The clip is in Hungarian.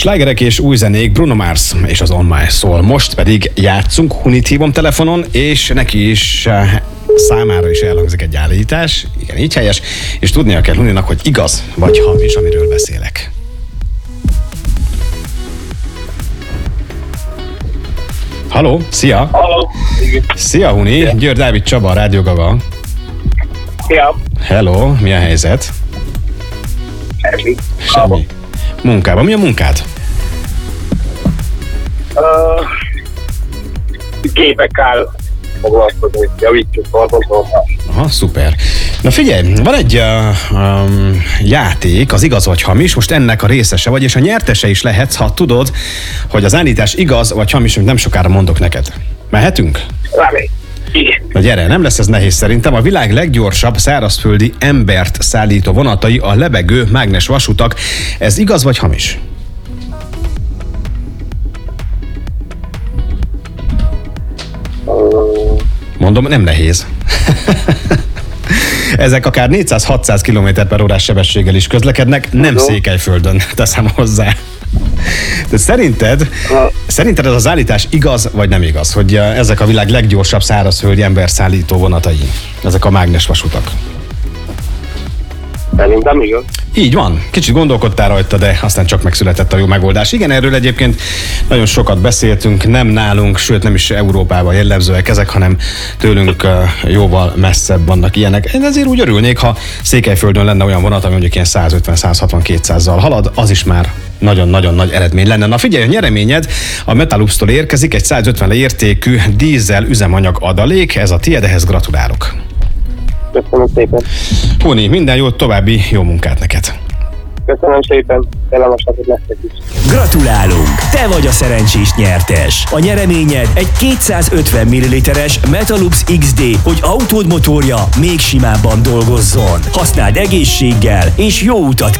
Slágerek és új zenék, Bruno Mars és az On My Soul. Most pedig játszunk, Hunit hívom telefonon, és neki is számára is elhangzik egy állítás, igen, így helyes, és tudnia kell Huninak, hogy igaz vagy hamis, amiről beszélek. Halló, szia! Halló! Szia Huni, Szia. Győr Dávid Csaba, Rádió Gaga. Szia! Hello, mi a helyzet? Semmi. Munkában, mi a munkád? Gépekkel foglalkozunk, javítjuk karbantartást. Aha, szuper. Na figyelj, van egy játék, az igaz vagy hamis, most ennek a részese vagy, és a nyertese is lehetsz, ha tudod, hogy az állítás igaz vagy hamis, amit nem sokára mondok neked. Mehetünk? Remény. Igen. Na gyere, nem lesz ez nehéz szerintem. A világ leggyorsabb szárazföldi embert szállító vonatai a lebegő mágnes vasutak. Ez igaz vagy hamis? Mondom, nem nehéz. Ezek akár 400-600 km/h sebességgel is közlekednek, nem Székelyföldön, teszem hozzá. De szerinted ez az állítás igaz vagy nem igaz, hogy ezek a világ leggyorsabb szárazföldi emberszállító vonatai, ezek a mágnesvasutak? Szerintem igaz. Így van. Kicsit gondolkodtál rajta, de aztán csak megszületett a jó megoldás. Igen, erről egyébként nagyon sokat beszéltünk, nem nálunk, sőt nem is Európában jellemzőek ezek, hanem tőlünk jóval messzebb vannak ilyenek. Én ezért úgy örülnék, ha Székelyföldön lenne olyan vonat, ami mondjuk ilyen 150-160-200-zal halad, az is már nagyon-nagyon nagy eredmény lenne. Na figyelj, a nyereményed a Metalupstól érkezik, egy 150 értékű dízel üzemanyag adalék, ez a tiéd, ehhez gratulálok. Köszönöm szépen. Huni, minden jót, további jó munkát neked. Köszönöm szépen. Kellemes napot nektek is. Gratulálunk! Te vagy a szerencsés nyertes. A nyereményed egy 250 ml-es Metalux XD, hogy autód motorja még simábban dolgozzon. Használd egészséggel és jó utat